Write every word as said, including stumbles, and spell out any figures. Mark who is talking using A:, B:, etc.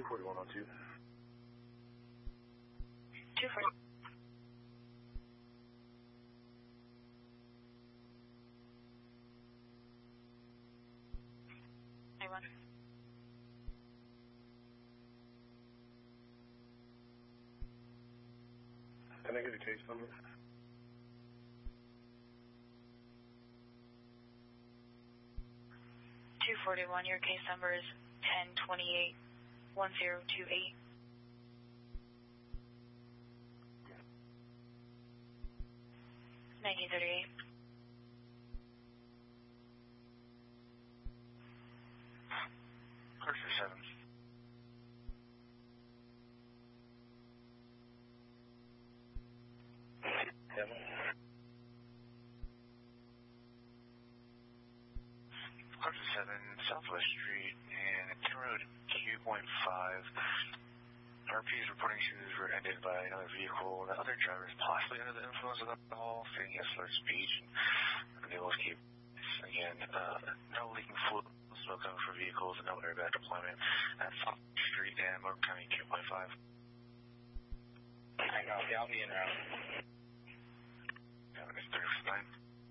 A: two forty-one oh two.
B: two forty. Anyone?
A: Can I get a case number?
B: two forty-one, your case number is ten twenty-eight one zero two eight. nineteen thirty-eight.
C: Clerk seven.
A: Seven.
C: Clerk seven, Southwest Street, and ten Road Q point five. R P is reporting shoes were ended by another vehicle. The other driver is possibly under the influence of alcohol, stating a slurred speech, and they will keep. Again, uh, no leaking fluid, smoke coming for vehicles, and no airbag deployment at South Street and Morgan County Q point five.
D: I got the I'll be in route.
C: Yeah, it's thirty-nine.